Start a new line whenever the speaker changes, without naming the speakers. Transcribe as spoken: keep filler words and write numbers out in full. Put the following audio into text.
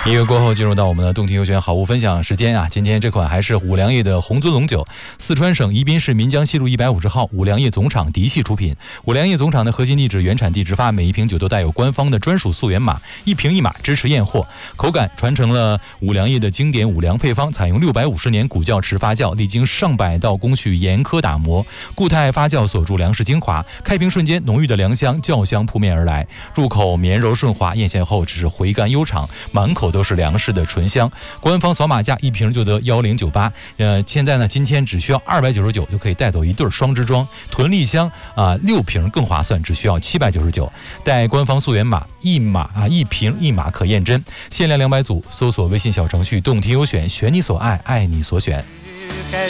音乐过后，进入到我们的动听优选好物分享时间啊！今天这款还是五粮液的红尊龙酒，四川省宜宾市岷江西路一百五十号，五粮液总厂嫡系出品。五粮液总厂的核心地址、原产地直发，每一瓶酒都带有官方的专属溯源码，一瓶一码，支持验货。口感传承了五粮液的经典五粮配方，采用六百五十年古窖池发酵，历经上百道工序严苛打磨，固态发酵锁住粮食精华，开瓶瞬间浓郁的粮香、酵香扑面而来，入口绵柔顺滑，咽下后只是回甘悠长，满口都是粮食的醇香。官方扫码价一瓶就得一零九八，呃，现在呢，今天只需要二百九十九就可以带走一对双支装囤力香啊，六瓶更划算，只需要七百九十九，带官方溯源码，一码啊一瓶一码可验真，限量两百组，搜索微信小程序动听优选，选你所爱，爱你所选。